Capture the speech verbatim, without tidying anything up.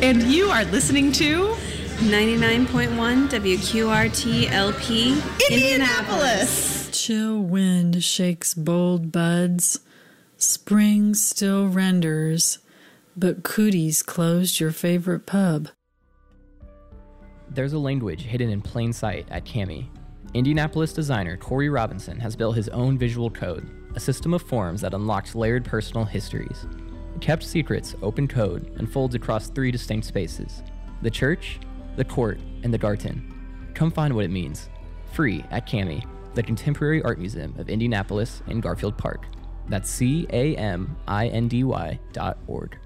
And you are listening to ninety-nine point one W Q R T L P, Indianapolis. Chill wind shakes bold buds. Spring still renders, but cooties closed your favorite pub. There's a language hidden in plain sight at Cami. Indianapolis designer Corey Robinson has built his own visual code, a system of forms that unlocks layered personal histories. Kept Secrets Open Code unfolds across three distinct spaces: the church, the court, and the garden. Come find what it means. Free at Cami, the Contemporary Art Museum of Indianapolis in Garfield Park. That's C A M I N D Y dot org.